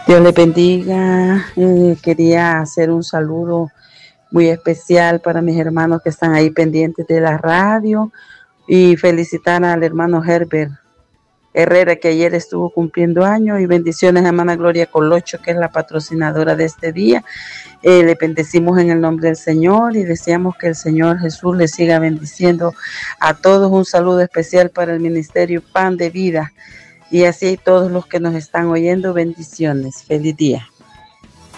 Dios les bendiga. Quería hacer un saludo muy especial para mis hermanos que están ahí pendientes de la radio y felicitar al hermano Herbert Herrera, que ayer estuvo cumpliendo años, y bendiciones a hermana Gloria Colocho, que es la patrocinadora de este día. Le bendecimos en el nombre del Señor y deseamos que el Señor Jesús le siga bendiciendo a todos. Un saludo especial para el Ministerio Pan de Vida y así todos los que nos están oyendo, bendiciones. Feliz día.